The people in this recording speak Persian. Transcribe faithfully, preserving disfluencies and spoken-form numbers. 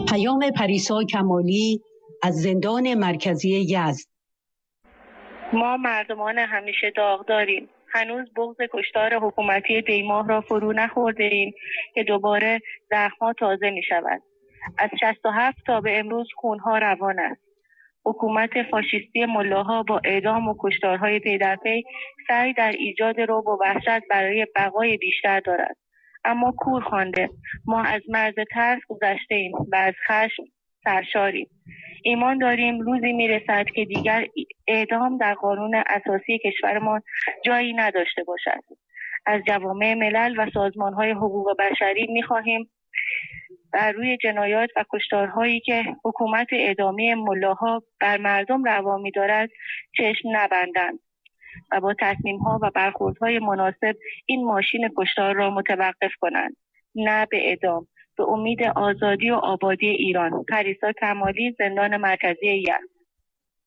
پیام پریسا کمالی از زندان مرکزی یزد. ما مردمان همیشه داغ داریم. هنوز بغض کشتار حکومتی دیماه را فرو نخورده ایم که دوباره زخم‌ها تازه می شود. از شصت و هفت تا به امروز خونها روان است. حکومت فاشیستی ملاها با اعدام و کشتارهای پی در پی سعی در ایجاد رعب و وحشت برای بقای بیشتر دارد. اما کور خوانده، ما از مرز ترس گذشته ایم و از خشم سرشاریم. ایمان داریم روزی میرسد که دیگر اعدام در قانون اساسی کشورمان جایی نداشته باشد. از جوامع ملل و سازمان‌های حقوق بشری می‌خواهیم بر روی جنایات و کشتارهایی که حکومت اعدامی ملاها بر مردم روا می‌دارد چشم نبندند و با تصمیم‌ها و برخوردهای مناسب این ماشین کشتار را متوقف کنند. نه به اعدام، به امید آزادی و آبادی ایران. پریسا کمالی، زندان مرکزی یزد.